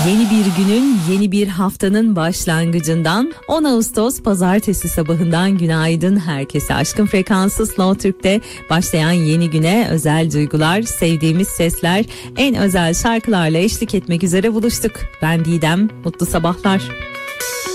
Yeni bir günün, yeni bir haftanın başlangıcından 10 Ağustos Pazartesi sabahından günaydın herkese. Aşkın Frekansı Slow Türk'te başlayan yeni güne özel duygular, sevdiğimiz sesler, en özel şarkılarla eşlik etmek üzere buluştuk. Ben Didem, mutlu sabahlar.